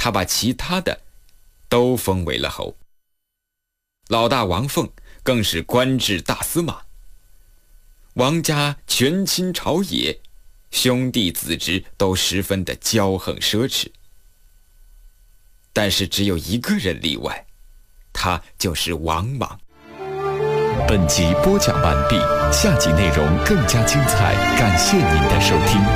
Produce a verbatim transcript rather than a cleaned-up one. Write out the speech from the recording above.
他把其他的都封为了侯。老大王凤更是官至大司马。王家权倾朝野，兄弟子侄都十分的骄横奢侈。但是只有一个人例外，他就是王莽。 本集播讲完毕，下集内容更加精彩，感谢您的收听。